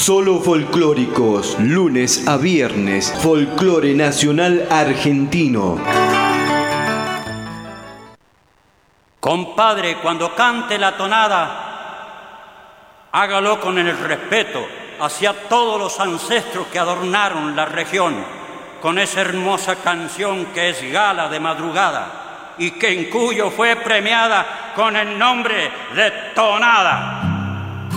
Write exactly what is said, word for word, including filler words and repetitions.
Solo folclóricos, lunes a viernes, folclore nacional argentino. Compadre, cuando cante la tonada, hágalo con el respeto hacia todos los ancestros que adornaron la región con esa hermosa canción que es Gala de Madrugada y que en Cuyo fue premiada con el nombre de tonada.